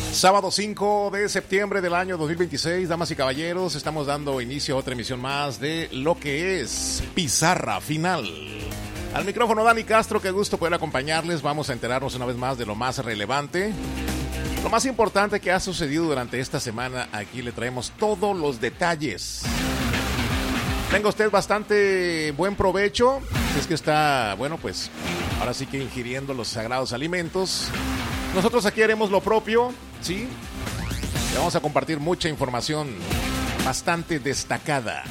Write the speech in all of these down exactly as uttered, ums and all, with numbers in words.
Sábado cinco de septiembre del año dos mil veintiséis, damas y caballeros, estamos dando inicio a otra emisión más de lo que es Pizarra Final. Al micrófono Dani Castro, qué gusto poder acompañarles. Vamos a enterarnos una vez más de lo más relevante, lo más importante que ha sucedido durante esta semana. Aquí le traemos todos los detalles. Tenga usted bastante buen provecho, si es que está, bueno, pues ahora sí que ingiriendo los sagrados alimentos. Nosotros aquí haremos lo propio, ¿sí? Le vamos a compartir mucha información bastante destacada.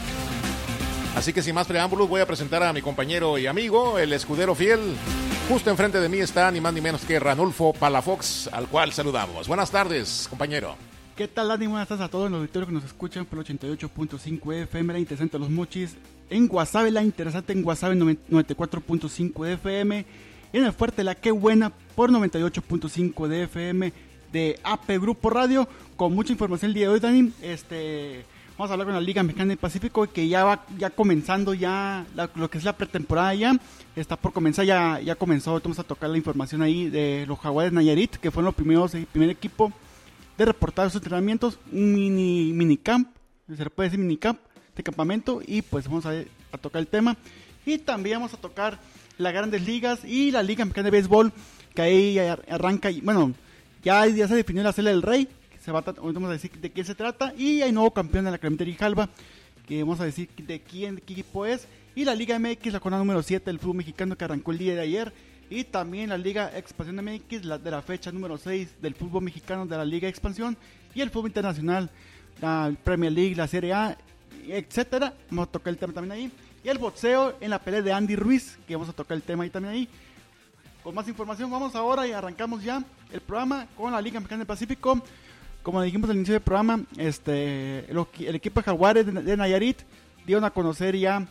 Así que sin más preámbulos voy a presentar a mi compañero y amigo, el escudero fiel. Justo enfrente de mí está ni más ni menos que Ranulfo Palafox, al cual saludamos. Buenas tardes, compañero. ¿Qué tal, Dani? Buenas tardes a todos los auditores que nos escuchan por el ochenta y ocho punto cinco F M, la interesante Los Mochis, en Guasave, la interesante en Guasave noventa y cuatro punto cinco de F M, y en el fuerte La Qué Buena por noventa y ocho punto cinco de F M de A P Grupo Radio, con mucha información el día de hoy, Dani. Este, vamos a hablar con la Liga Mexicana del Pacífico, que ya va ya comenzando ya la, lo que es la pretemporada, ya está por comenzar, ya, ya comenzó. Vamos a tocar la información ahí de los Jaguares Nayarit, que fueron los primeros, el primer equipo de reportar sus entrenamientos, un mini mini camp, se le puede decir mini camp de campamento, y pues vamos a, a tocar el tema, y también vamos a tocar las Grandes Ligas y la Liga Mexicana de Béisbol, que ahí arranca, bueno, ya, ya se definió la Cela del Rey, que se va a, vamos a decir de qué se trata, y hay nuevo campeón de la Clemente Grijalva, que vamos a decir de quién, de qué equipo es, y la Liga M X, la jornada número siete del fútbol mexicano, que arrancó el día de ayer, y también la Liga Expansión M X, la de la fecha número seis del fútbol mexicano de la Liga Expansión, y el fútbol internacional, la Premier League, la Serie A, etcétera. Vamos a tocar el tema también ahí. Y el boxeo en la pelea de Andy Ruiz, que vamos a tocar el tema ahí también ahí. Con más información, vamos ahora y arrancamos ya el programa con la Liga Mexicana del Pacífico. Como dijimos al inicio del programa, este, el, el equipo de Jaguares de, de Nayarit dieron a conocer ya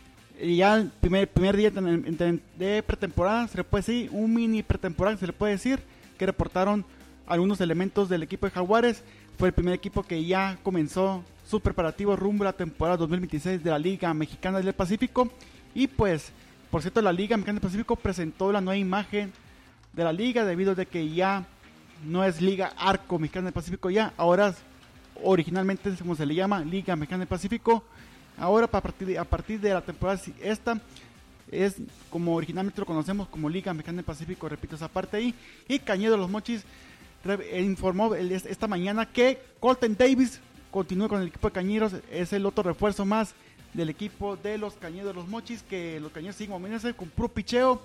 Y ya el primer, primer día de, de pretemporada, se le puede decir, un mini pretemporada, se le puede decir, que reportaron algunos elementos del equipo de Jaguares. Fue el primer equipo que ya comenzó su preparativo rumbo a la temporada dos mil veintiséis de la Liga Mexicana del Pacífico. Y pues, por cierto, la Liga Mexicana del Pacífico presentó la nueva imagen de la liga, debido a que ya no es Liga Arco Mexicana del Pacífico, ya ahora originalmente, como se le llama, Liga Mexicana del Pacífico. Ahora, a partir, de, a partir de la temporada esta, es como originalmente lo conocemos como Liga Mexicana del Pacífico, repito esa parte ahí. Y Cañedo de los Mochis re, informó el, esta mañana que Colton Davis continúa con el equipo de Cañeros, es el otro refuerzo más del equipo de los Cañedos de los Mochis, que los Cañeros siguen moviéndose con puro picheo,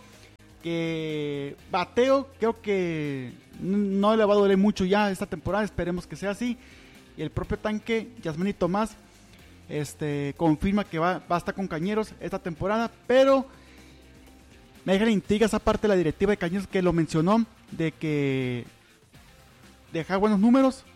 que bateo, creo que no le va a doler mucho ya esta temporada, esperemos que sea así. Y el propio tanque, Yasmani Tomás, Este, confirma que va, va a estar con Cañeros esta temporada, pero me deja la intriga esa parte de la directiva de Cañeros, que lo mencionó, de que deja buenos números,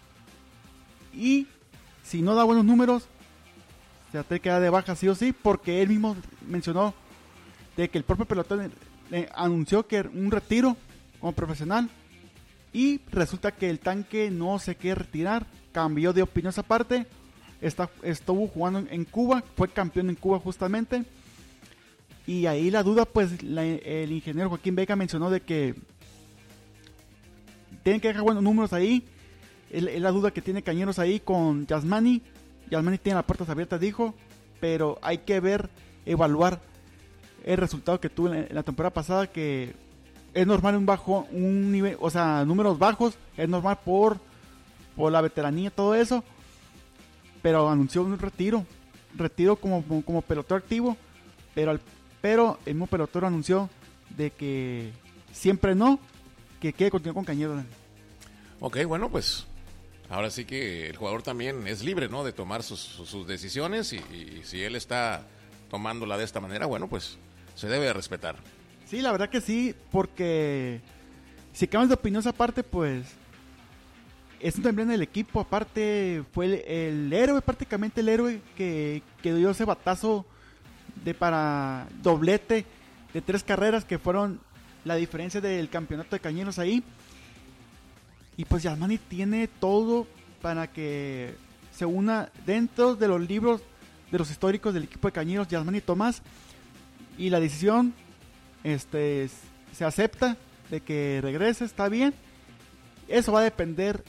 y si no da buenos números se va a tener que dar de baja sí o sí, porque él mismo mencionó de que el propio pelotón le anunció que un retiro como profesional, y resulta que el tanque no se quiere retirar, cambió de opinión esa parte. Está, estuvo jugando en Cuba, fue campeón en Cuba justamente, y ahí la duda, pues la, el ingeniero Joaquín Vega mencionó de que tienen que dejar buenos números ahí. Es, es la duda que tiene Cañeros ahí con Yasmani. Yasmani tiene las puertas abiertas, dijo, pero hay que ver, evaluar el resultado que tuvo en la temporada pasada, que es normal un bajo, un nivel, o sea, números bajos, es normal por, por la veteranía, todo eso. Pero anunció un retiro, retiro como, como, como pelotero activo, pero, al, pero el mismo pelotero anunció de que siempre no, que quiere continuar con Cañeros. Ok, bueno, pues ahora sí que el jugador también es libre, ¿no?, de tomar sus, sus, sus decisiones, y, y si él está tomándola de esta manera, bueno, pues se debe de respetar. Sí, la verdad que sí, porque si cambias de opinión esa parte, pues es un también el equipo, aparte fue el, el héroe, prácticamente el héroe que, que dio ese batazo de para doblete de tres carreras, que fueron la diferencia del campeonato de Cañeros ahí. Y pues Yasmani tiene todo para que se una dentro de los libros de los históricos del equipo de Cañeros, Yasmani Tomás, y la decisión este se acepta de que regrese, está bien. Eso va a depender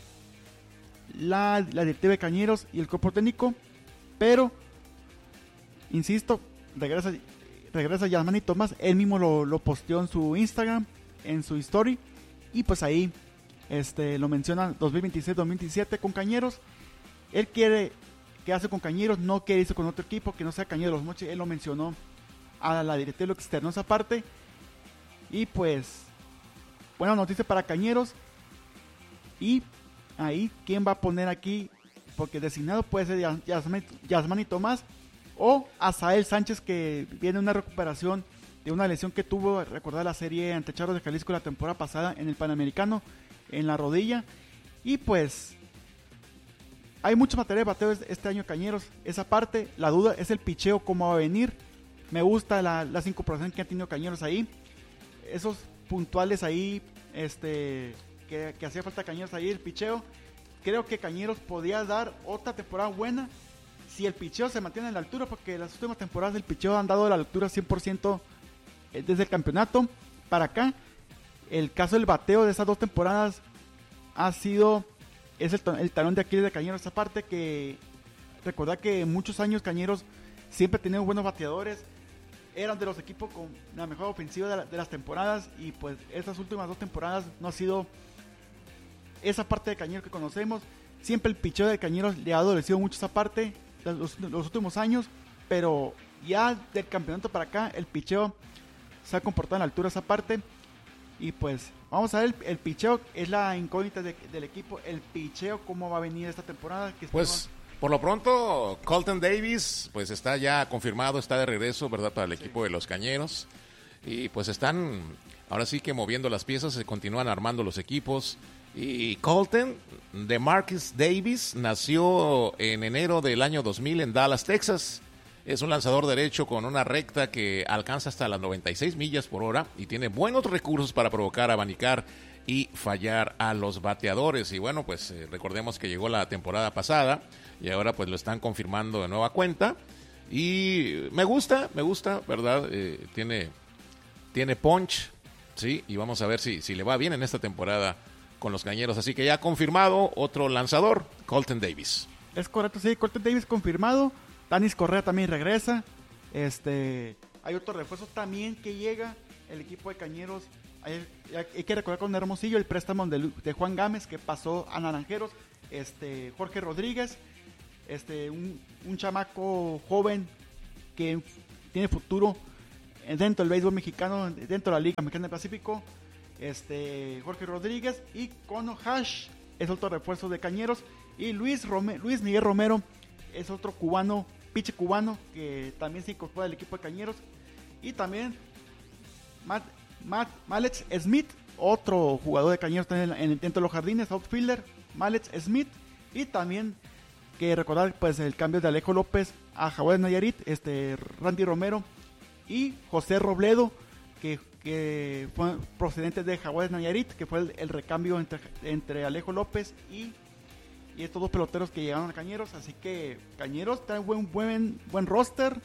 la, la directiva de Cañeros y el cuerpo técnico, pero insisto, regresa, regresa Yasmani Tomás, él mismo lo, lo posteó en su Instagram, en su story, y pues ahí este, lo menciona dos mil veintiséis dos mil veintisiete con Cañeros. Él quiere quedarse con Cañeros, no quiere irse con otro equipo que no sea Cañeros de los Mochis, él lo mencionó a la directiva, lo externó esa parte, y pues buena noticia para Cañeros. Y ahí, ¿quién va a poner aquí? Porque designado puede ser Yasmani Tomás o Azael Sánchez, que viene una recuperación de una lesión que tuvo, recordar la serie ante Charros de Jalisco la temporada pasada en el Panamericano, en la rodilla. Y pues hay mucho material de bateo este año Cañeros. Esa parte, la duda es el picheo, cómo va a venir. Me gusta la, las incorporaciones que ha tenido Cañeros ahí. Esos puntuales ahí, este, que, que hacía falta Cañeros ahí, el picheo. Creo que Cañeros podía dar otra temporada buena si el picheo se mantiene en la altura, porque las últimas temporadas el picheo han dado la altura cien por ciento desde el campeonato para acá. El caso del bateo de esas dos temporadas ha sido, es el, el talón de Aquiles de Cañeros. Esa parte que, recordad que muchos años Cañeros siempre ha tenido buenos bateadores, eran de los equipos con la mejor ofensiva de, la, de las temporadas, y pues estas últimas dos temporadas no ha sido esa parte de Cañeros que conocemos. Siempre el picheo de Cañeros le ha adolecido mucho esa parte los, los últimos años, pero ya del campeonato para acá el picheo se ha comportado en la altura esa parte. Y pues vamos a ver, el, el picheo es la incógnita de, del equipo, el picheo cómo va a venir esta temporada. Que pues por lo pronto Colton Davis pues está ya confirmado, está de regreso, ¿verdad?, para el sí. equipo de los Cañeros, y pues están ahora sí que moviendo las piezas, se continúan armando los equipos. Y Colton de Marcus Davis nació en enero del año dos mil en Dallas, Texas. Es un lanzador derecho con una recta que alcanza hasta las noventa y seis millas por hora y tiene buenos recursos para provocar, abanicar y fallar a los bateadores. Y bueno, pues eh, recordemos que llegó la temporada pasada y ahora pues lo están confirmando de nueva cuenta. Y me gusta, me gusta, ¿verdad? Eh, tiene, tiene punch, ¿sí? Y vamos a ver si, si le va bien en esta temporada con los Cañeros. Así que ya confirmado otro lanzador, Colton Davis. Es correcto, sí, Colton Davis confirmado. Tanis Correa también regresa. Este, hay otro refuerzo también que llega el equipo de Cañeros. Hay, hay que recordar con Hermosillo el préstamo de, de Juan Gámez, que pasó a Naranjeros. Este, Jorge Rodríguez, este, un, un chamaco joven que tiene futuro dentro del béisbol mexicano, dentro de la Liga Mexicana del Pacífico. Este, Jorge Rodríguez y Kono Hash es otro refuerzo de Cañeros. Y Luis, Rome, Luis Miguel Romero es otro cubano, piche cubano, que también se incorpora al equipo de Cañeros. Y también Matt, Matt, Mallex Smith, otro jugador de Cañeros en, en, dentro de los jardines, outfielder, Mallex Smith. Y también que recordar pues el cambio de Alejo López a Jaguares Nayarit, este, Randy Romero y José Robledo, que, que fue procedente de Jaguares Nayarit, que fue el, el recambio entre, entre Alejo López y y estos dos peloteros que llegaron a Cañeros. Así que Cañeros trae un buen, buen, buen roster.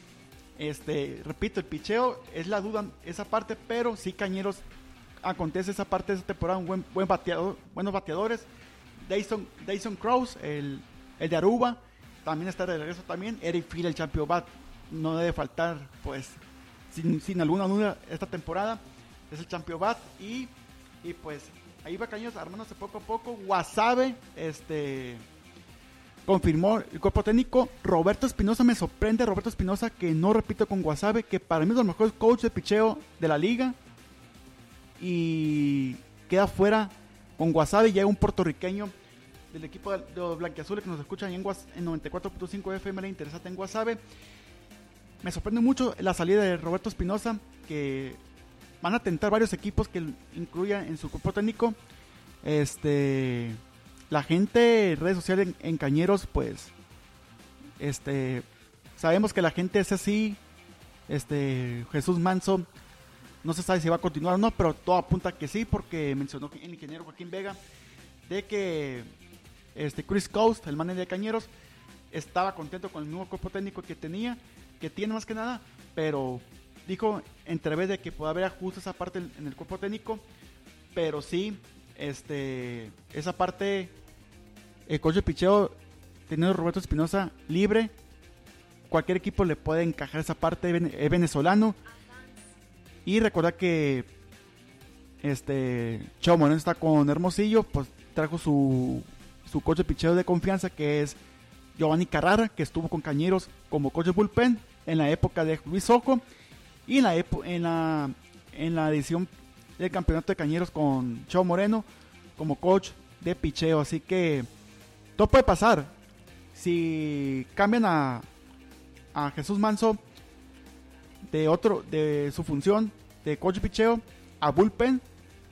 Este, repito, el picheo es la duda, esa parte, pero sí Cañeros acontece esa parte de esa temporada, un buen, buen bateador, buenos bateadores. Dyson, Dyson Krause, el, el de Aruba, también está de regreso también. Eric Phil, el champion bat, no debe faltar, pues, sin, sin alguna duda esta temporada. Es el champion bat y, y pues ahí va Cañeros armándose poco a poco. Guasave, este, confirmó el cuerpo técnico. Roberto Espinosa, me sorprende Roberto Espinosa, que no repito con Guasave, que para mí es el mejor coach de picheo de la liga. Y queda fuera con Guasave. Llega un puertorriqueño del equipo de los blanquiazules que nos escuchan en, en noventa y cuatro punto cinco F M, interesante en Guasave. Me sorprende mucho la salida de Roberto Espinosa, que van a tentar varios equipos que incluyan en su cuerpo técnico. Este, la gente, redes sociales en, en Cañeros, pues, este, sabemos que la gente es así. Este, Jesús Manso, no se sabe si va a continuar o no, pero todo apunta que sí, porque mencionó el ingeniero Joaquín Vega de que este Chris Coast, el manager de Cañeros, estaba contento con el nuevo cuerpo técnico que tenía, que tiene más que nada, pero dijo entrevé de que puede haber ajustes aparte en el cuerpo técnico, pero sí, este, esa parte, el coach de picheo, teniendo Roberto Espinosa libre, cualquier equipo le puede encajar esa parte, es venezolano. Y recordar que este Chavo Moreno está con Hermosillo, pues trajo su, su coach de picheo de confianza, que es Giovanni Carrara, que estuvo con Cañeros como coach de bullpen en la época de Luis Ojo, y en la, epo- en la, en la edición del campeonato de Cañeros con Chavo Moreno como coach de picheo. Así que todo puede pasar. Si cambian a, a Jesús Manso de otro de su función de coach de picheo a bullpen,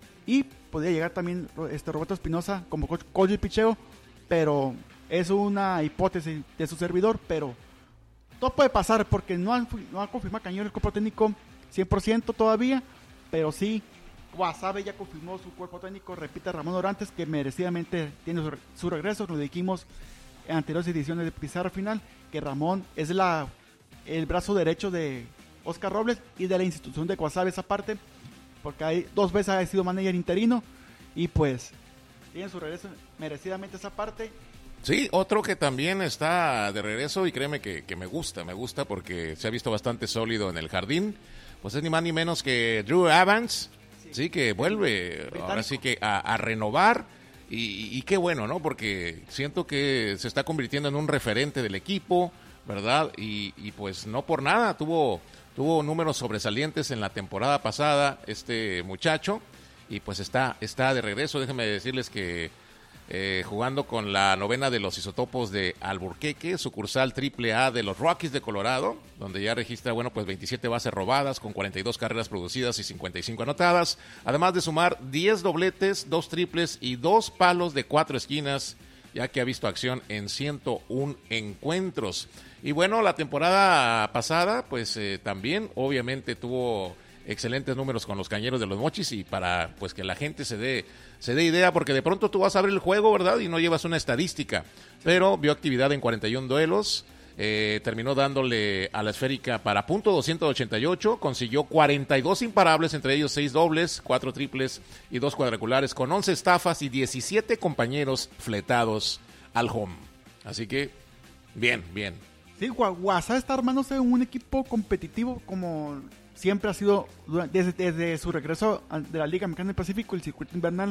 y podría llegar también este Roberto Espinosa como coach, coach de picheo, pero es una hipótesis de su servidor, pero todo puede pasar porque no han, no ha confirmado Cañeros el cuerpo técnico cien por ciento todavía, pero sí Guasave ya confirmó su cuerpo técnico, repite Ramón Orantes, que merecidamente tiene su, su regreso. Nos dijimos en anteriores ediciones de Pizarra Final que Ramón es la el brazo derecho de Oscar Robles y de la institución de Guasave, esa parte, porque hay dos veces ha sido manager interino y pues tiene su regreso merecidamente esa parte. Sí, otro que también está de regreso y créeme que, que me gusta, me gusta porque se ha visto bastante sólido en el jardín, pues es ni más ni menos que Drew Evans, sí, sí que vuelve británico. Ahora sí que a, a renovar y, y qué bueno, ¿no? Porque siento que se está convirtiendo en un referente del equipo, ¿verdad? Y, y pues no por nada, tuvo, tuvo números sobresalientes en la temporada pasada este muchacho y pues está, está de regreso. Déjenme decirles que Eh, jugando con la novena de los Isotopos de Alburquerque, sucursal triple A de los Rockies de Colorado, donde ya registra, bueno, pues veintisiete bases robadas con cuarenta y dos carreras producidas y cincuenta y cinco anotadas, además de sumar diez dobletes, dos triples y dos palos de cuatro esquinas, ya que ha visto acción en ciento uno encuentros. Y bueno, la temporada pasada, pues eh, también obviamente tuvo excelentes números con los Cañeros de los Mochis, y para pues que la gente se dé se dé idea, porque de pronto tú vas a ver el juego, ¿verdad? Y no llevas una estadística, pero vio actividad en cuarenta y uno duelos, eh, terminó dándole a la esférica para punto doscientos ochenta y ocho, consiguió cuarenta y dos imparables, entre ellos seis dobles, cuatro triples y dos cuadrangulares, con once estafas y diecisiete compañeros fletados al home. Así que, bien, bien. Sí, Guasave está armándose un equipo competitivo como siempre ha sido desde, desde su regreso de la Liga Mexicana del Pacífico, el circuito invernal.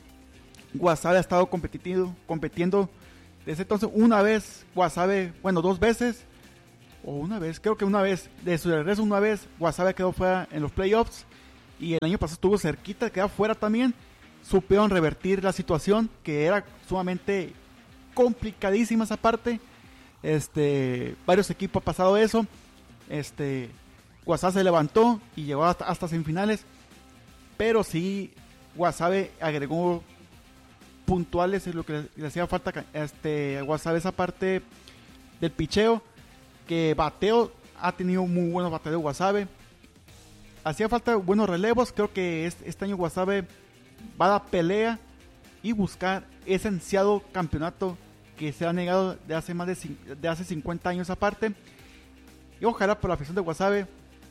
Guasave ha estado competitivo, compitiendo desde entonces una vez, Guasave, bueno, dos veces, o una vez, creo que una vez, de su regreso una vez, Guasave quedó fuera en los playoffs, y el año pasado estuvo cerquita de quedar fuera también. Supieron revertir la situación, que era sumamente complicadísima esa parte. Este, varios equipos ha pasado eso. Este... Guasave se levantó y llegó hasta, hasta semifinales, pero sí Guasave agregó puntuales, es lo que le, le hacía falta este, a Guasave, esa parte del picheo, que bateo, ha tenido muy buenos bateos de Guasave, hacía falta buenos relevos. Creo que este, este año Guasave va a dar pelea y buscar ese ansiado campeonato que se ha negado de hace más de, de hace cincuenta años aparte, y ojalá por la afición de Guasave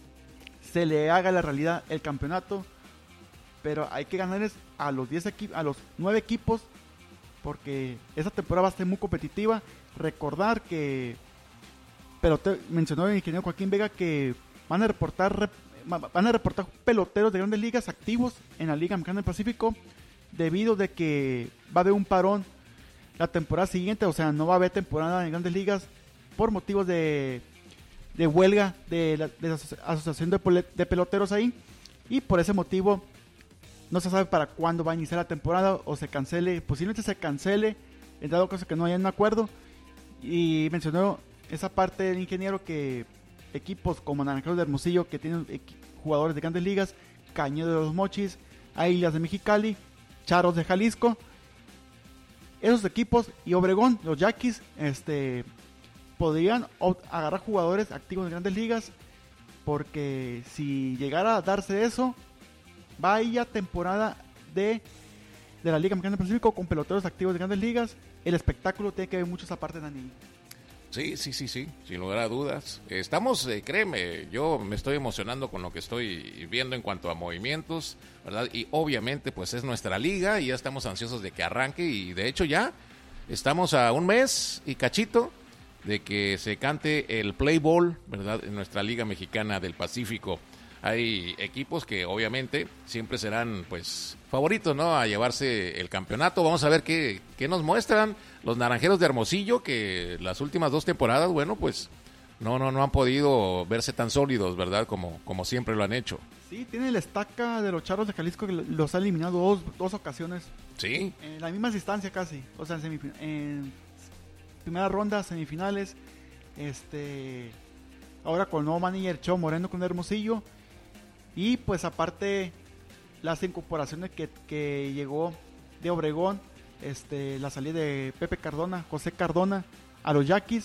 se le haga la realidad el campeonato, pero hay que ganarles a los diez equipos, a los nueve equipos, porque esta temporada va a ser muy competitiva. Recordar que, pero te mencionó el ingeniero Joaquín Vega que van a reportar van a reportar peloteros de grandes ligas activos en la Liga Mexicana del Pacífico, debido de que va a haber un parón la temporada siguiente, o sea, no va a haber temporada en grandes ligas por motivos de de huelga de la, de la asociación de, de peloteros ahí, y por ese motivo no se sabe para cuándo va a iniciar la temporada, o se cancele, posiblemente se cancele en dado caso que no haya un acuerdo. Y mencionó esa parte del ingeniero que equipos como Naranjeros de Hermosillo, que tienen jugadores de grandes ligas, Cañeros de los Mochis, Águilas de Mexicali, Charros de Jalisco, esos equipos, y Obregón, los Yaquis, este podrían agarrar jugadores activos de grandes ligas, porque si llegara a darse eso, vaya temporada de, de la Liga Mexicana del Pacífico con peloteros activos de grandes ligas, el espectáculo tiene que ver mucho esa parte, Dani. Sí, sí, sí, sí, sin lugar a dudas. Estamos, eh, créeme, yo me estoy emocionando con lo que estoy viendo en cuanto a movimientos, ¿verdad? Y obviamente pues es nuestra liga y ya estamos ansiosos de que arranque y de hecho ya estamos a un mes y cachito de que se cante el Play Ball, ¿verdad? En nuestra Liga Mexicana del Pacífico. Hay equipos que obviamente siempre serán pues favoritos, ¿no? A llevarse el campeonato. Vamos a ver qué, qué nos muestran los Naranjeros de Hermosillo, que las últimas dos temporadas, bueno, pues no, no, no han podido verse tan sólidos, ¿verdad? Como, como siempre lo han hecho. Sí, tiene la estaca de los Charros de Jalisco que los ha eliminado dos, dos ocasiones. Sí. En la misma distancia casi, o sea, en, semifin- en primera ronda, semifinales, este, ahora con nuevo manager Cheo Moreno con Hermosillo. Y pues aparte las incorporaciones que, que llegó de Obregón, este, la salida de Pepe Cardona, José Cardona a los Yaquis.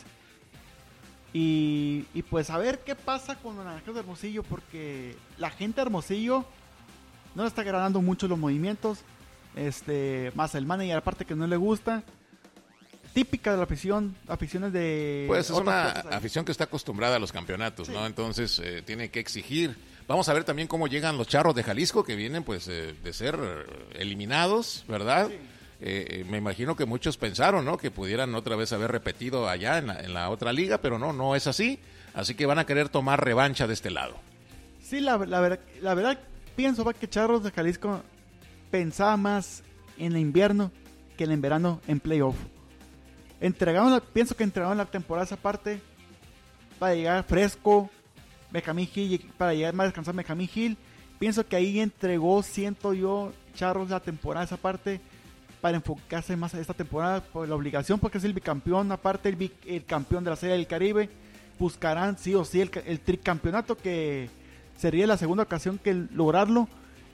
Y, y pues a ver qué pasa con los Naranjeros de Hermosillo, porque la gente de Hermosillo no le está agradando mucho los movimientos, este, más el manager aparte que no le gusta. Típica de la afición, aficiones de... Pues es una afición que está acostumbrada a los campeonatos, sí. ¿no? Entonces eh, tiene que exigir. Vamos a ver también cómo llegan los Charros de Jalisco, que vienen pues eh, de ser eliminados, ¿verdad? Sí. Eh, me imagino que muchos pensaron, ¿no? Que pudieran otra vez haber repetido allá en la, en la otra liga, pero no, no es así. Así que van a querer tomar revancha de este lado. Sí, la, la, verdad, la verdad pienso va que Charros de Jalisco pensaba más en el invierno que en el verano en playoff. Entregaron la, pienso que entregaron la temporada esa parte para llegar fresco, Benjamín Gil, para llegar más descansado Benjamín Gil. Pienso que ahí entregó, siento yo, Charros la temporada esa parte para enfocarse más a esta temporada por la obligación, porque es el bicampeón, aparte el, bic, el campeón de la Serie del Caribe. Buscarán sí o sí el, el tricampeonato, que sería la segunda ocasión que lograrlo,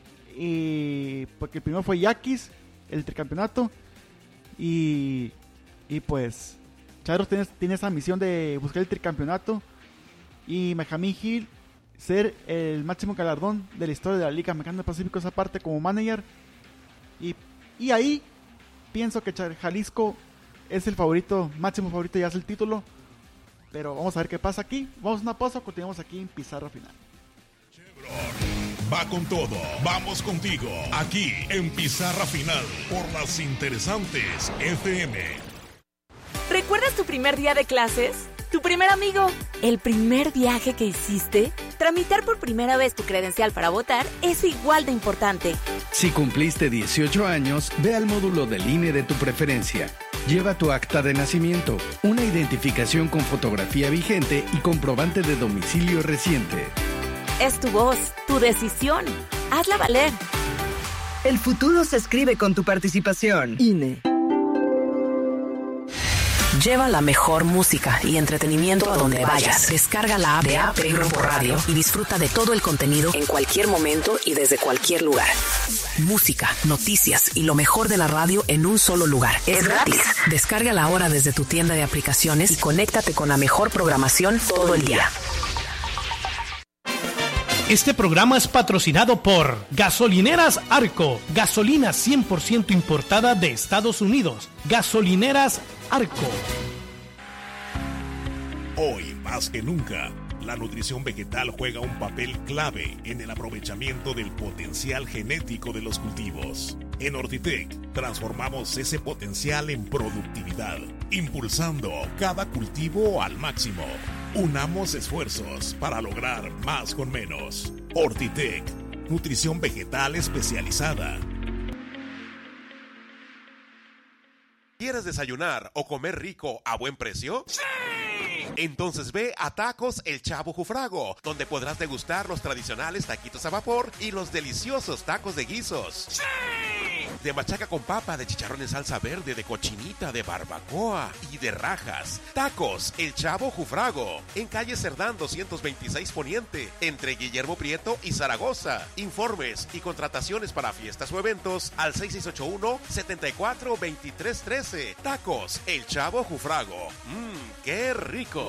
y porque el primero fue Yaquis, el tricampeonato, y Y pues Charros tiene, tiene esa misión de buscar el tricampeonato y Benjamín Gil ser el máximo galardón de la historia de la Liga Mexicana del Pacífico, esa parte como manager. Y, y ahí pienso que Jalisco es el favorito, máximo favorito, ya es el título. Pero vamos a ver qué pasa aquí. Vamos a una pausa, continuamos aquí en Pizarra Final. Chevron va con todo, vamos contigo, aquí en Pizarra Final, por las interesantes F M. ¿Recuerdas tu primer día de clases? ¿Tu primer amigo? ¿El primer viaje que hiciste? Tramitar por primera vez tu credencial para votar es igual de importante. Si cumpliste dieciocho años, ve al módulo del I N E de tu preferencia. Lleva tu acta de nacimiento, una identificación con fotografía vigente y comprobante de domicilio reciente. Es tu voz, tu decisión. Hazla valer. El futuro se escribe con tu participación. I N E. Lleva la mejor música y entretenimiento a donde vayas. Descarga la app de A P Grupo Radio y disfruta de todo el contenido en cualquier momento y desde cualquier lugar. Música, noticias y lo mejor de la radio en un solo lugar. Es gratis. Descárgala ahora desde tu tienda de aplicaciones y conéctate con la mejor programación todo el día. Este programa es patrocinado por Gasolineras Arco, gasolina cien por ciento importada de Estados Unidos. Gasolineras Arco. Hoy más que nunca, la nutrición vegetal juega un papel clave en el aprovechamiento del potencial genético de los cultivos. En Ortitec transformamos ese potencial en productividad, impulsando cada cultivo al máximo. Unamos esfuerzos para lograr más con menos. Ortitec, nutrición vegetal especializada. ¿Quieres desayunar o comer rico a buen precio? ¡Sí! Entonces ve a Tacos El Chavo Jufrago, donde podrás degustar los tradicionales taquitos a vapor y los deliciosos tacos de guisos. ¡Sí! De machaca con papa, de chicharrón en salsa verde, de cochinita, de barbacoa y de rajas. Tacos El Chavo Jufrago, en calle Cerdán doscientos veintiséis Poniente, entre Guillermo Prieto y Zaragoza. Informes y contrataciones para fiestas o eventos al seis seis ocho uno, siete cuatro, dos tres uno tres. Tacos El Chavo Jufrago. Mmm, qué ricos.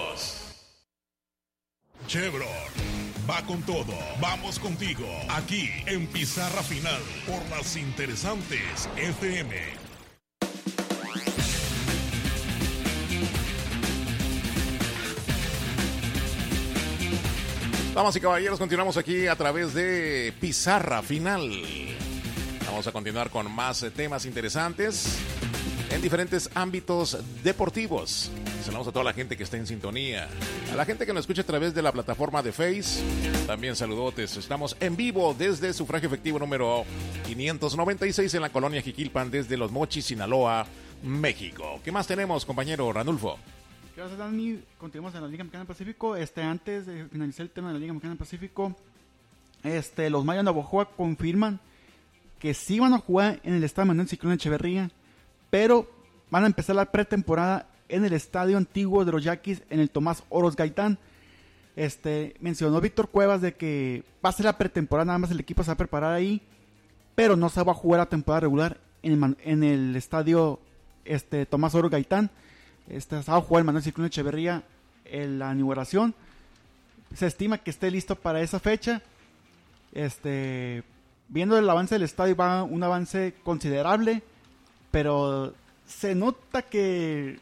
Chevron va con todo, vamos contigo, aquí en Pizarra Final, por las interesantes F M. Damas y caballeros, continuamos aquí a través de Pizarra Final. Vamos a continuar con más temas interesantes en diferentes ámbitos deportivos. Saludamos a toda la gente que está en sintonía, a la gente que nos escucha a través de la plataforma de Face. También saludotes. Estamos en vivo desde Sufragio Efectivo número quinientos noventa y seis en la colonia Jiquilpan, desde Los Mochis, Sinaloa, México. ¿Qué más tenemos, compañero Ranulfo? Gracias, Dani. Continuamos en la Liga Mexicana del Pacífico. Este, antes de finalizar el tema de la Liga Mexicana del Pacífico, este, los Mayos de Navojoa confirman que sí van a jugar en el estadio Manuel Ciclón Echeverría, pero van a empezar la pretemporada en el estadio antiguo de los Yaquis, en el Tomás Oros Gaitán. Este, mencionó Víctor Cuevas de que va a ser la pretemporada, nada más el equipo se va a preparar ahí, pero no se va a jugar la temporada regular en el, en el estadio este, Tomás Oros Gaitán. Este, se va a jugar el Manuel Ciclón Echeverría en la inauguración. Se estima que esté listo para esa fecha. Este, viendo el avance del estadio, va un avance considerable, pero se nota que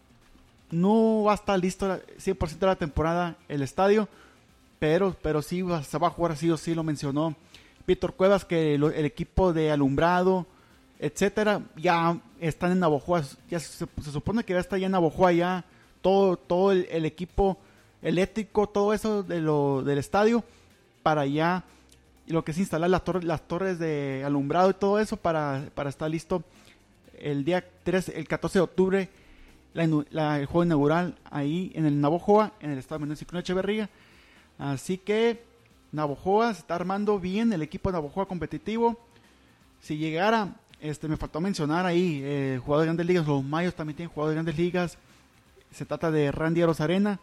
no va a estar listo cien por ciento de la temporada el estadio, pero, pero sí va, se va a jugar así o sí, lo mencionó Víctor Cuevas, que lo, el equipo de alumbrado, etcétera, ya están en Navojoa. Ya se, se supone que ya está ya en Navojoa, ya todo, todo el, el equipo eléctrico, todo eso de lo, del estadio, para ya lo que es instalar las torres, las torres de alumbrado y todo eso para, para estar listo el día tres, el catorce de octubre, la, la, el juego inaugural ahí en el Navojoa, en el estadio Manuel Ciclón Echeverría. Así que Navojoa se está armando bien, el equipo de Navojoa competitivo. Si llegara, este me faltó mencionar ahí, eh, jugadores de Grandes Ligas, los Mayos también tienen jugadores de Grandes Ligas. Se trata de Randy Arozarena.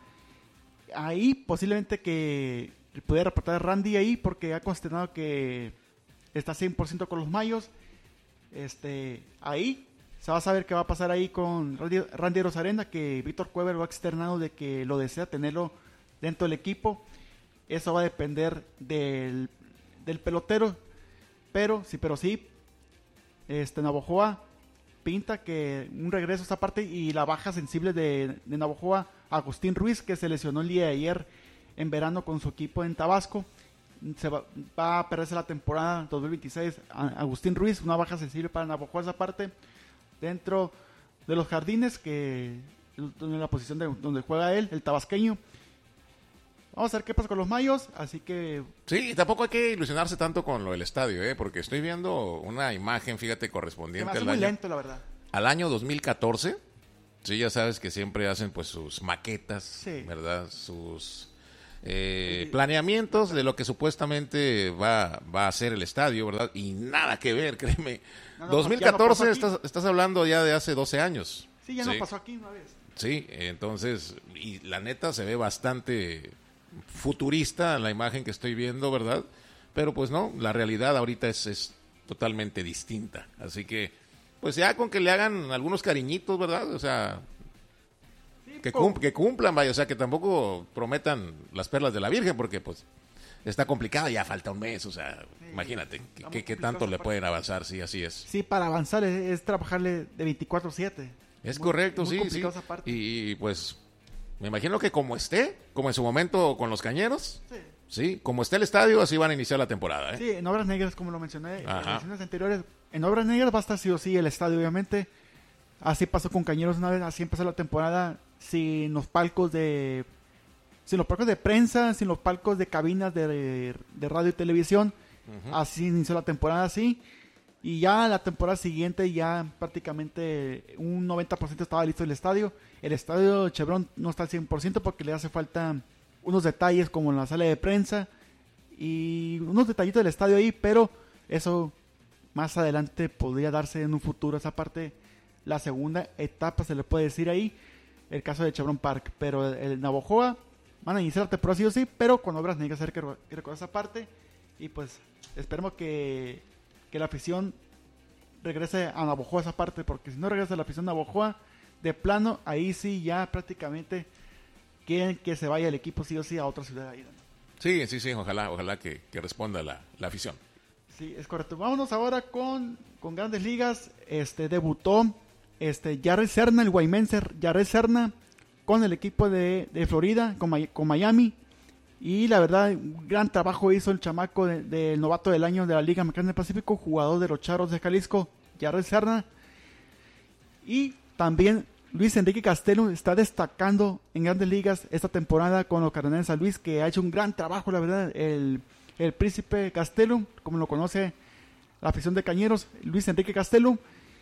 Ahí posiblemente que pudiera reportar Randy ahí, porque ha considerado que está cien por ciento con los Mayos. Este, ahí se va a saber qué va a pasar ahí con Randy, Randy Arozarena, que Víctor Cuever lo ha externado de que lo desea tenerlo dentro del equipo. Eso va a depender del, del pelotero, pero sí, pero sí, este Navojoa pinta que un regreso a esta parte, y la baja sensible de, de Navojoa, Agustín Ruiz, que se lesionó el día de ayer en verano con su equipo en Tabasco. Se va, va a perderse la temporada dos mil veintiséis. Agustín Ruiz, una baja sensible para Navojoa esa parte, dentro de los jardines, que en la posición de donde juega él, el tabasqueño. Vamos a ver qué pasa con los Mayos, así que... Sí, tampoco hay que ilusionarse tanto con lo del estadio, ¿eh? Porque estoy viendo una imagen, fíjate, correspondiente al muy año, lento, la verdad. al año dos mil catorce. Sí, ya sabes que siempre hacen pues sus maquetas, sí, ¿verdad? Sus eh, sí. planeamientos de lo que supuestamente va, va a ser el estadio, ¿verdad? Y nada que ver, créeme. No, no, dos mil catorce, no estás, estás hablando ya de hace doce años. Sí, ya sí. no pasó aquí una vez. Sí, entonces, y la neta se ve bastante futurista la imagen que estoy viendo, ¿verdad? Pero pues no, la realidad ahorita es, es totalmente distinta. Así que, pues ya con que le hagan algunos cariñitos, ¿verdad? O sea, sí, que, cum- que cumplan, vaya, o sea, que tampoco prometan las perlas de la Virgen, porque pues está complicada, ya falta un mes, o sea, sí, imagínate, que, que tanto le pueden avanzar, sí, así es. Sí, para avanzar es, es trabajarle de veinticuatro siete. Es muy, correcto, muy sí, sí. Y, y pues... me imagino que como esté, como en su momento con los Cañeros, sí, sí, como esté el estadio, así van a iniciar la temporada, ¿eh? Sí, en Obras Negras, como lo mencioné Ajá. en las ediciones anteriores, en Obras Negras va a estar sí o sí el estadio, obviamente. Así pasó con Cañeros una vez, así empezó la temporada, sin los palcos de sin los palcos de prensa, sin los palcos de cabinas de, de radio y televisión. Uh-huh. Así inició la temporada, así. Y ya la temporada siguiente, ya prácticamente un noventa por ciento estaba listo el estadio. El estadio Chevron no está al cien por ciento porque le hace falta unos detalles como la sala de prensa y unos detallitos del estadio ahí, pero eso más adelante podría darse en un futuro. Esa parte, la segunda etapa se le puede decir ahí, el caso de Chevron Park. Pero el, el Navojoa van a iniciar la temporada sí o sí, pero con Obras Negras hay que recordar esa parte. Y pues esperemos que... que la afición regrese a Navojoa esa parte, porque si no regresa la afición a Navojoa, de plano, ahí sí ya prácticamente quieren que se vaya el equipo sí o sí a otra ciudad ahí, ¿no? Sí, sí, sí, ojalá, ojalá que, que responda la, la afición. Sí, es correcto. Vámonos ahora con, con Grandes Ligas. Este debutó este Jarrell Serna, el guaymense Jarrell Serna, con el equipo de, de Florida, con, con Miami. Y la verdad, un gran trabajo hizo el chamaco del de novato del año de la Liga Mexicana del Pacífico, jugador de los Charros de Jalisco, Yarel Serna. Y también Luis Enrique Castelo está destacando en Grandes Ligas esta temporada con los Cardenales de San Luis, que ha hecho un gran trabajo, la verdad. El, el príncipe Castelo, como lo conoce la afición de Cañeros, Luis Enrique Castelo.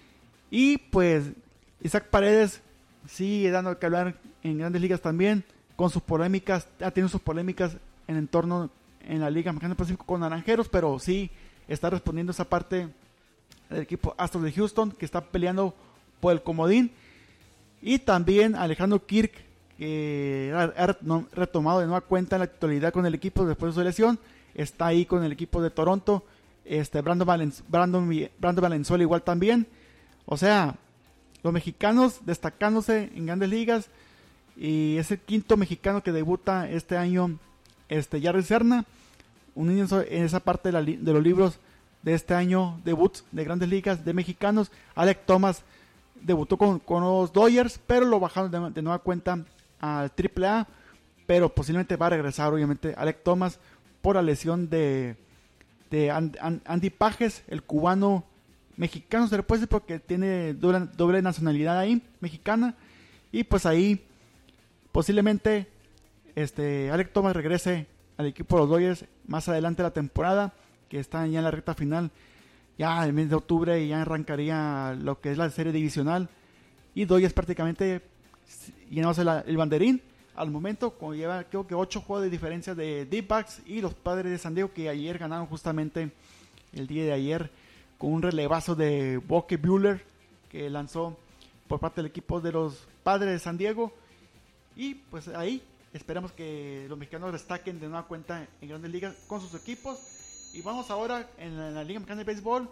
Y pues Isaac Paredes sigue dando que hablar en Grandes Ligas también, con sus polémicas, ha tenido sus polémicas en entorno en la Liga Mexicana del Pacífico con Naranjeros, pero sí está respondiendo esa parte del equipo Astros de Houston, que está peleando por el comodín. Y también Alejandro Kirk, que ha retomado de nueva cuenta la titularidad con el equipo después de su lesión, está ahí con el equipo de Toronto. Este Brandon, Valenz- Brandon, Brandon Valenzuela igual también. O sea, los mexicanos destacándose en Grandes Ligas. Y es el quinto mexicano que debuta este año, este Yarel Serna, un niño en esa parte de, la, de los libros de este año, debuts de Grandes Ligas de mexicanos. Alec Thomas debutó con, con los Dodgers, pero lo bajaron de, de nueva cuenta al triple A, pero posiblemente va a regresar, obviamente, Alec Thomas por la lesión de, de And, And, Andy Pages, el cubano mexicano, se le puede decir porque tiene doble, doble nacionalidad ahí, mexicana, y pues ahí posiblemente este Alec Thomas regrese al equipo de los Dodgers más adelante de la temporada, que están ya en la recta final, ya el mes de octubre, y ya arrancaría lo que es la serie divisional, y Dodgers prácticamente llenándose la, el banderín al momento, como lleva creo que ocho juegos de diferencia de D-backs y los Padres de San Diego, que ayer ganaron justamente el día de ayer con un relevazo de Bokeh Buehler que lanzó por parte del equipo de los Padres de San Diego. Y pues ahí esperamos que los mexicanos destaquen de nueva cuenta en Grandes Ligas con sus equipos. Y vamos ahora en la, en la Liga Mexicana de Béisbol.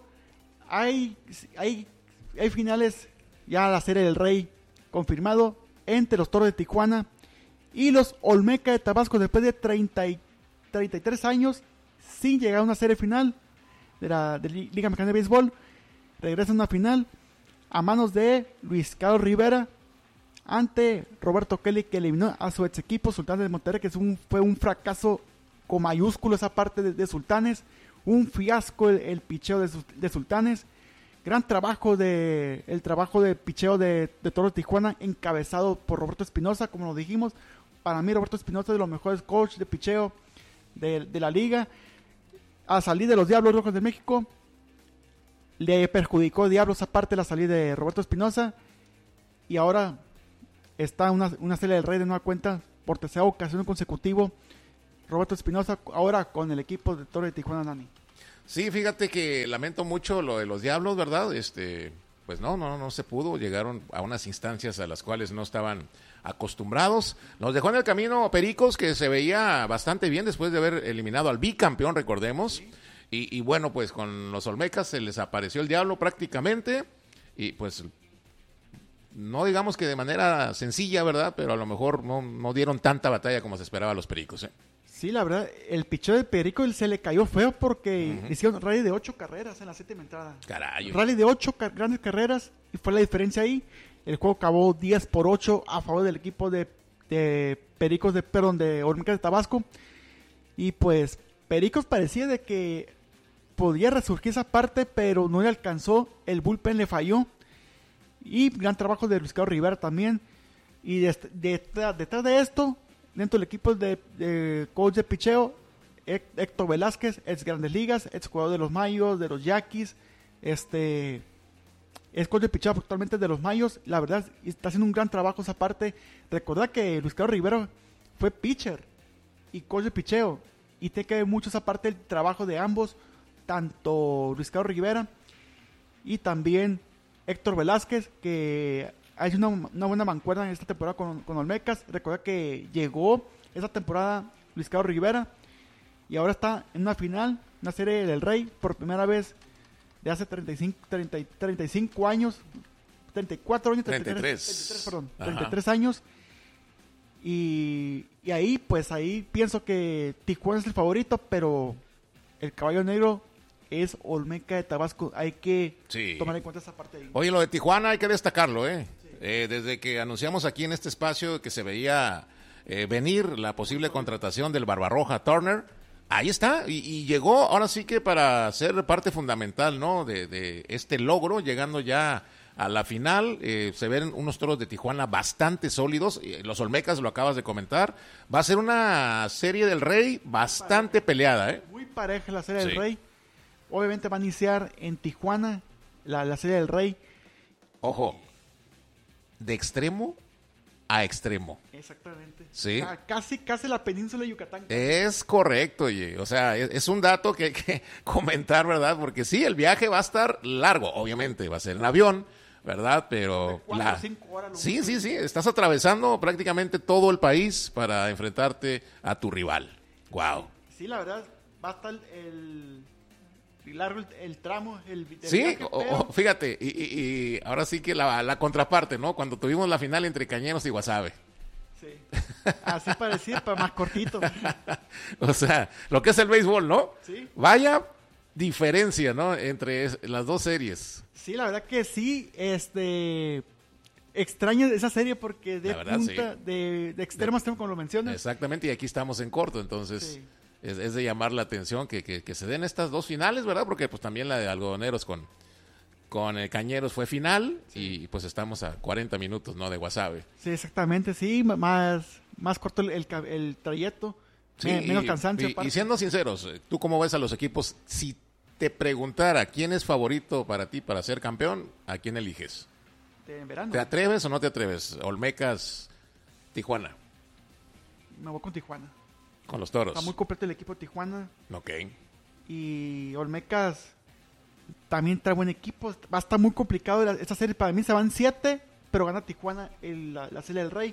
Hay, hay, hay finales, ya la Serie del Rey confirmado entre los Toros de Tijuana y los Olmeca de Tabasco, después de treinta y, treinta y tres años sin llegar a una serie final de la de Liga Mexicana de Béisbol. Regresa a una final a manos de Luis Carlos Rivera ante Roberto Kelly, que eliminó a su ex equipo Sultanes de Monterrey, que es un, fue un fracaso con mayúsculo esa parte de, de Sultanes, un fiasco el, el picheo de, de Sultanes. Gran trabajo de el trabajo de picheo de, de Toros de Tijuana, encabezado por Roberto Espinosa, como lo dijimos. Para mí Roberto Espinosa es de los mejores coaches de picheo de, de la liga. A salir de los Diablos Rojos de México, le perjudicó Diablos aparte la salida de Roberto Espinosa, y ahora está una, una serie del Rey de nueva cuenta por tercera ocasión consecutivo. Roberto Espinosa ahora con el equipo de Toros de Tijuana, Dani. Sí, fíjate que lamento mucho lo de los Diablos, ¿verdad? Este, pues no, no, no se pudo. Llegaron a unas instancias a las cuales no estaban acostumbrados. Nos dejó en el camino Pericos, que se veía bastante bien después de haber eliminado al bicampeón, recordemos. Y, y bueno, pues con los Olmecas se les apareció el diablo prácticamente. Y pues no digamos que de manera sencilla, ¿verdad? Pero a lo mejor no, no dieron tanta batalla como se esperaba a los Pericos, ¿eh? Sí, la verdad, el picheo de Perico se le cayó feo porque uh-huh. hicieron rally de ocho carreras en la séptima entrada. Caray. Rally de ocho car- grandes carreras, y fue la diferencia ahí. El juego acabó diez por ocho a favor del equipo de, de Pericos de, perdón, de Olmecas de Tabasco. Y pues Pericos parecía de que podía resurgir esa parte, pero no le alcanzó. El bullpen le falló. Y gran trabajo de Luis Carlos Rivera también. Y de, de, de, detrás de esto, dentro del equipo de, de coach de picheo, Héctor Velázquez, ex Grandes Ligas, ex jugador de los Mayos, de los Yaquis, este, es coach de picheo actualmente de los Mayos. La verdad, está haciendo un gran trabajo esa parte. Recordad que Luis Carlos Rivera fue pitcher y coach de picheo, y tiene que ver mucho esa parte del trabajo de ambos, tanto Luis Carlos Rivera y también Héctor Velázquez, que ha hecho una, una buena mancuerna en esta temporada con, con Olmecas. Recuerda que llegó esa temporada Luis Carlos Rivera y ahora está en una final, una serie del Rey, por primera vez de hace treinta y cinco, treinta, treinta y cinco años, treinta y cuatro años, treinta y tres, treinta y tres, perdón, Ajá. treinta y tres años. Y, y ahí, pues ahí pienso que Tijuana es el favorito, pero el caballo negro es Olmeca de Tabasco. Hay que sí. tomar en cuenta esa parte ahí. Oye, lo de Tijuana hay que destacarlo, ¿eh? Sí. eh desde que anunciamos aquí en este espacio que se veía eh, venir la posible contratación del Barbarroja Turner. Ahí está, y, y llegó ahora sí que para ser parte fundamental, ¿no? De, de este logro, llegando ya a la final. Eh, se ven unos Toros de Tijuana bastante sólidos. Eh, los Olmecas, lo acabas de comentar. Va a ser una serie del Rey bastante peleada, ¿eh? Muy pareja la serie Sí. del Rey. Obviamente va a iniciar en Tijuana la, la serie del Rey. Ojo, de extremo a extremo. Exactamente. Sí. Ca- Casi, casi la península de Yucatán. Es correcto, oye. O sea, es, es un dato que hay que comentar, ¿verdad? Porque sí, el viaje va a estar largo, obviamente, va a ser en avión, ¿verdad? Pero cuatro la... o cinco horas lo Sí, mucho. sí, sí, estás atravesando prácticamente todo el país para enfrentarte a tu rival. Wow. Sí, la verdad, va a estar el, el largo el, el tramo, el, el Sí, viaje, o- pero- o, fíjate, y, y- y ahora sí que la, la contraparte, ¿no? Cuando tuvimos la final entre Cañeros y Guasave. sí. Así parecía, pero más cortito. O sea, lo que es el béisbol, ¿no? Sí. Vaya diferencia, ¿no? Entre es- las dos series. Sí, la verdad que sí, este... Extraño esa serie porque de La verdad, punta, sí. de, de extremo a extremo, como lo mencionas. Exactamente, y aquí estamos en corto, entonces Sí. es, es de llamar la atención que, que, que se den estas dos finales, ¿verdad? Porque pues también la de Algodoneros con, con eh, Cañeros fue final y pues estamos a cuarenta minutos, ¿no? De Guasave. Sí, exactamente, sí, m- más, más corto el, el, ca- el trayecto, Sí, me- menos y- cansancio. y, aparte. y siendo sinceros, eh, ¿tú cómo ves a los equipos? Si te preguntara quién es favorito para ti para ser campeón, ¿a quién eliges? De verano, ¿Te atreves o no te atreves? Olmecas, Tijuana, me voy con Tijuana. con los Toros. Está muy completo el equipo de Tijuana Ok. y Olmecas también trae buen equipo. Va a estar muy complicado la- esta serie. Para mí se van siete, pero gana Tijuana el- la, la serie del Rey.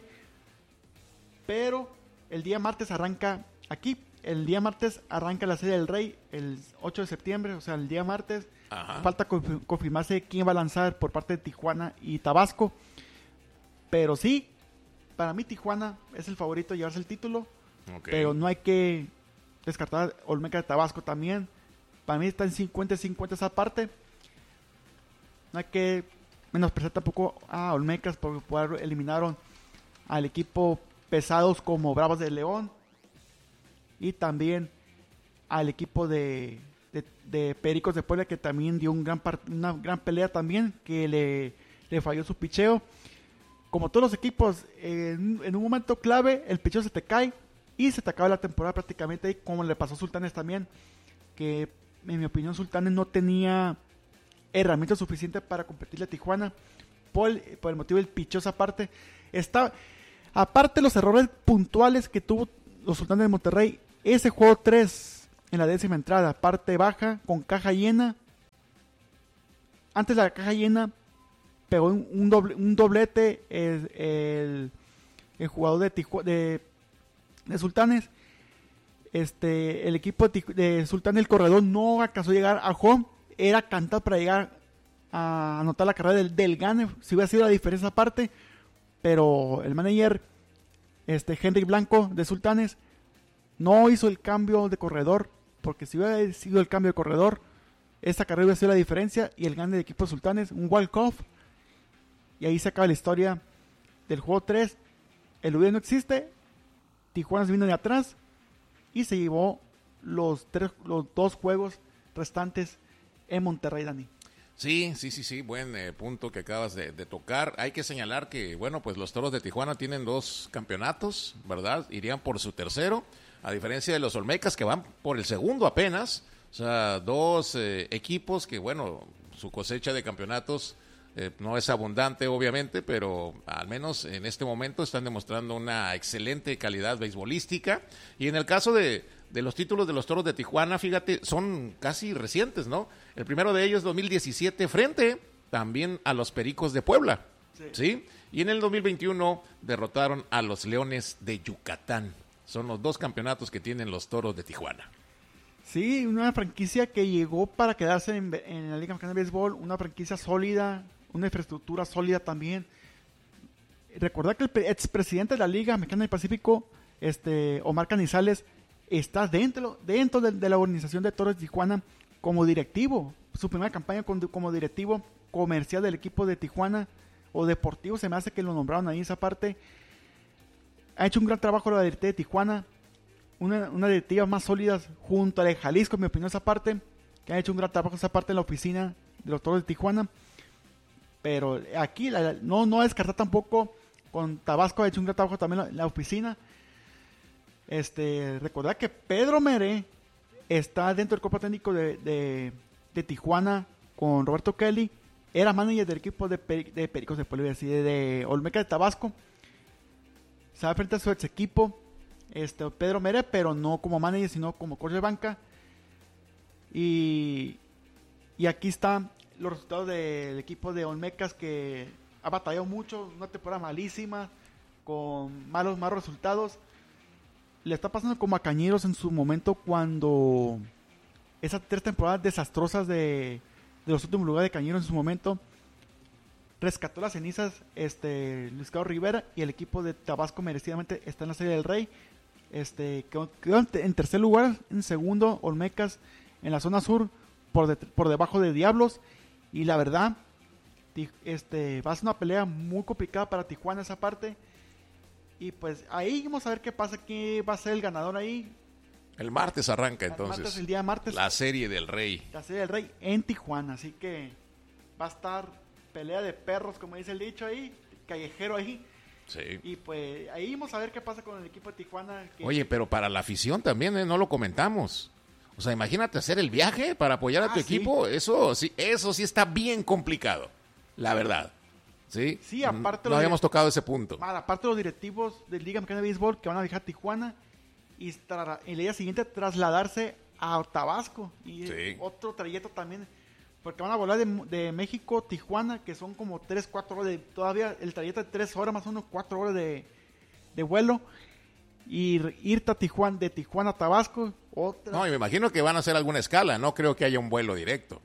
Pero el día martes arranca aquí. El día martes arranca la serie del Rey el ocho de septiembre, o sea, el día martes. Ajá. Falta confi- confirmarse quién va a lanzar por parte de Tijuana y Tabasco. Pero sí, para mí Tijuana es el favorito a llevarse el título. Ok. Pero no hay que descartar Olmeca de Tabasco también. Para mí está en cincuenta cincuenta esa parte. No hay que menospreciar tampoco a Olmecas porque por- eliminaron al equipo pesados como Bravos de León y también al equipo de, de, de Pericos de Puebla, que también dio un gran part- una gran pelea también, que le, le falló su picheo. Como todos los equipos, en, en un momento clave el picheo se te cae y se te acaba la temporada prácticamente, y como le pasó a Sultanes también, que en mi opinión Sultanes no tenía herramientas suficientes para competirle a Tijuana por el, por el motivo del picheo. Esa parte está, aparte de los errores puntuales que tuvo los Sultanes de Monterrey, ese juego tres en la décima entrada, parte baja con caja llena, antes de la caja llena pegó un, un, doble, un doblete el, el, el jugador de, Tiju- de, de Sultanes. Este, el equipo de, Tiju- de Sultanes, el corredor, no alcanzó a llegar a home. Era cantado para llegar a anotar la carrera del, del gane. Si hubiera sido la diferencia aparte. Pero el manager, este, Henry Blanco de Sultanes, no hizo el cambio de corredor. Porque si hubiera sido el cambio de corredor, esta carrera hubiera sido la diferencia. Y el gane del equipo de Sultanes, un walk-off. Y ahí se acaba la historia del juego tres. El hubiera no existe. Tijuana se vino de atrás y se llevó los tres, los dos juegos restantes en Monterrey, Dani. Sí, sí, sí, sí, buen eh, punto que acabas de, de tocar. Hay que señalar que, bueno, pues los Toros de Tijuana tienen dos campeonatos, ¿verdad? Irían por su tercero, a diferencia de los Olmecas que van por el segundo apenas. O sea, dos eh, equipos que, bueno, su cosecha de campeonatos eh, no es abundante, obviamente, pero al menos en este momento están demostrando una excelente calidad beisbolística. Y en el caso de, de los títulos de los Toros de Tijuana, fíjate, son casi recientes, ¿no? El primero de ellos, dos mil diecisiete, frente también a los Pericos de Puebla, ¿sí? ¿sí? Y en el dos mil veintiuno derrotaron a los Leones de Yucatán. Son los dos campeonatos que tienen los Toros de Tijuana. Sí, una franquicia que llegó para quedarse en, en la Liga Mexicana de Béisbol, una franquicia sólida, una infraestructura sólida también. Recordar que el pre- expresidente de la Liga Mexicana del Pacífico, este, Omar Canizales, está dentro, dentro de, de la organización de Toros de Tijuana como directivo. Su primera campaña con, como directivo comercial del equipo de Tijuana o deportivo, se me hace que lo nombraron ahí esa parte. ha hecho un gran trabajo la directiva de Tijuana, una, una directiva más sólida junto a la de Jalisco, en mi opinión, esa parte, que ha hecho un gran trabajo esa parte en la oficina de los Toros de Tijuana. Pero aquí la, no, no descartar tampoco, con Tabasco ha hecho un gran trabajo también en la, la oficina. Este, recordad que Pedro Meré está dentro del cuerpo técnico de, de, de Tijuana con Roberto Kelly. Era manager del equipo de, Peri, de Pericos de Puebla, de, de Olmeca de Tabasco. Se va a enfrentar a su ex equipo, este, Pedro Meré, pero no como manager, sino como coach de banca. Y, y aquí están los resultados del equipo de Olmecas, que ha batallado mucho, una temporada malísima, con malos, malos resultados. Le está pasando como a Cañeros en su momento, cuando esas tres temporadas desastrosas de, de los últimos lugares de Cañeros en su momento, rescató las cenizas este, Luis Carlos Rivera, y el equipo de Tabasco merecidamente está en la Serie del Rey. Este, quedó, quedó en tercer lugar, en segundo Olmecas en la zona sur, por, de, por debajo de Diablos. Y la verdad, este, va a ser una pelea muy complicada para Tijuana esa parte. Y pues ahí vamos a ver qué pasa, qué va a ser el ganador ahí. El martes arranca entonces. El, martes, el día martes. La Serie del Rey. La Serie del Rey en Tijuana, así que va a estar pelea de perros, como dice el dicho ahí, callejero ahí. Sí. Y pues ahí vamos a ver qué pasa con el equipo de Tijuana. Que... Oye, pero para la afición también, ¿eh? No lo comentamos. O sea, imagínate hacer el viaje para apoyar a tu ah, equipo. Sí. Eso sí, eso sí está bien complicado, la verdad. Sí, sí, aparte no habíamos tocado ese punto. Mal, aparte los directivos de Liga Mexicana de Béisbol que van a viajar a Tijuana y tra- el día siguiente trasladarse a Tabasco. Y sí. Otro trayecto también, porque van a volar de, de México a Tijuana, que son como tres, cuatro horas de, todavía el trayecto de tres horas, más o menos cuatro horas de, de vuelo. Y irte a Tijuana, de Tijuana a Tabasco, otra. No, y me imagino que van a hacer alguna escala, no creo que haya un vuelo directo.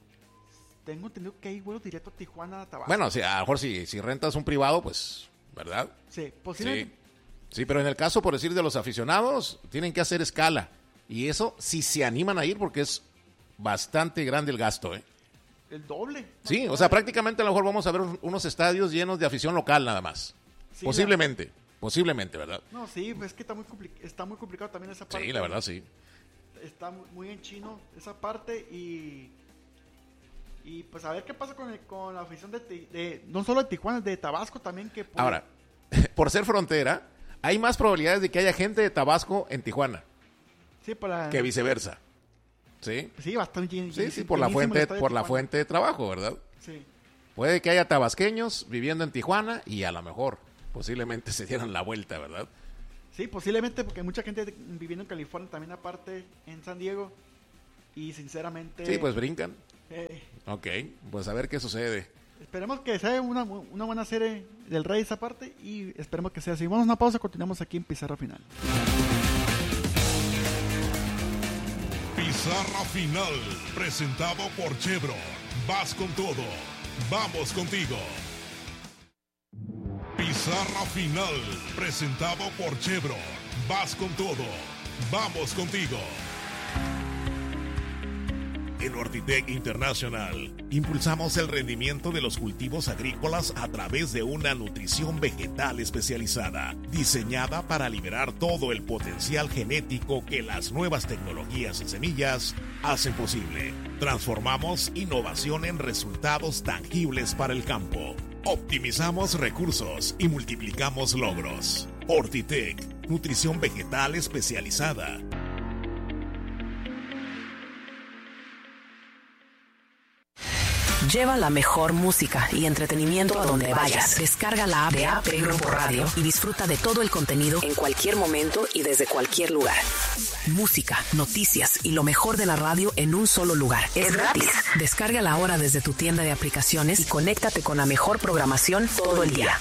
Tengo entendido que hay vuelo directo a Tijuana a Tabasco. Bueno, o sea, a lo mejor si, si rentas un privado, pues, ¿verdad? Sí, posiblemente. Sí. sí, pero en el caso, por decir, de los aficionados, tienen que hacer escala. Y eso, si se animan a ir, porque es bastante grande el gasto, ¿eh? El doble. Sí, o sea, prácticamente a lo mejor vamos a ver unos estadios llenos de afición local nada más. Sí, posiblemente, la... posiblemente, ¿verdad? No, sí, pues es que está muy, compli- está muy complicado también esa parte. Sí, la verdad, sí. Está muy en chino esa parte y... Y pues a ver qué pasa con, el, con la afición de, de no solo de Tijuana, de Tabasco también. Que puede... Ahora, por ser frontera, hay más probabilidades de que haya gente de Tabasco en Tijuana sí, para... que viceversa. ¿Sí? Sí, bastante. Sí, sí, por la fuente, por la fuente de trabajo, ¿verdad? Sí. Puede que haya tabasqueños viviendo en Tijuana y a lo mejor, posiblemente se dieran la vuelta, ¿verdad? Sí, posiblemente, porque hay mucha gente viviendo en California, también aparte en San Diego, y sinceramente... Sí, pues brincan. Eh, ok, pues a ver qué sucede. Esperemos que sea una, una buena serie del Rey esa parte y esperemos que sea así. Vamos a una pausa, continuamos aquí en Pizarra Final. Pizarra Final, presentado por Chevron. Vas con todo, vamos contigo. Pizarra Final, presentado por Chevron. Vas con todo, vamos contigo. En Ortitec International, impulsamos el rendimiento de los cultivos agrícolas a través de una nutrición vegetal especializada, diseñada para liberar todo el potencial genético que las nuevas tecnologías en semillas hacen posible. Transformamos innovación en resultados tangibles para el campo. Optimizamos recursos y multiplicamos logros. Ortitec, nutrición vegetal especializada. Lleva la mejor música y entretenimiento a donde vayas. Descarga la app de A P Grupo Radio y disfruta de todo el contenido en cualquier momento y desde cualquier lugar. Música, noticias y lo mejor de la radio en un solo lugar. Es gratis. Descárgala ahora desde tu tienda de aplicaciones y conéctate con la mejor programación todo el día.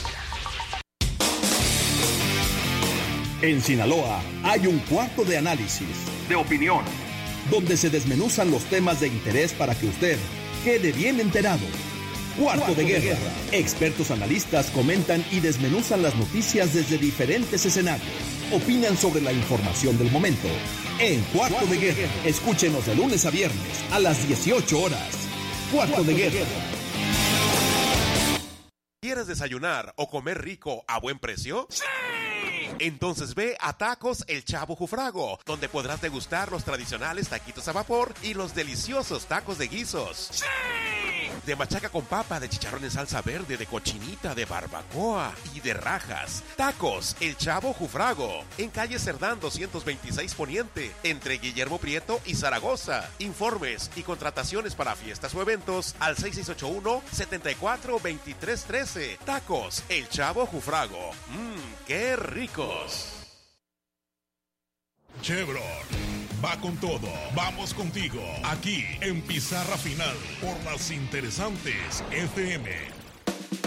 En Sinaloa hay un cuarto de análisis, de opinión, donde se desmenuzan los temas de interés para que usted quede bien enterado. Cuarto, Cuarto de, guerra. de Guerra. Expertos analistas comentan y desmenuzan las noticias desde diferentes escenarios. Opinan sobre la información del momento. En Cuarto, Cuarto de, de guerra. guerra. Escúchenos de lunes a viernes a las dieciocho horas. Cuarto, Cuarto de, de guerra. guerra. ¿Quieres desayunar o comer rico a buen precio? ¡Sí! Entonces ve a Tacos El Chavo Jufrago, donde podrás degustar los tradicionales taquitos a vapor y los deliciosos tacos de guisos. ¡Sí! De machaca con papa, de chicharrón en salsa verde, de cochinita, de barbacoa y de rajas. Tacos El Chavo Jufrago, en calle Cerdán doscientos veintiséis Poniente, entre Guillermo Prieto y Zaragoza. Informes y contrataciones para fiestas o eventos al seis seis ocho uno, siete cuatro, dos tres uno tres. Tacos El Chavo Jufrago. Mmm, qué ricos. Chevron va con todo. Vamos contigo. Aquí en Pizarra Final por las interesantes F M.